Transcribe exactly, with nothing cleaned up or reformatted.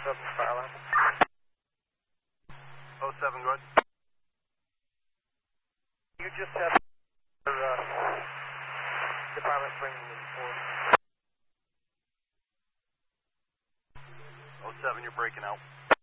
seven, Starline. oh seven, go ahead. You just have your uh, department bringing in for oh seven, you're breaking out.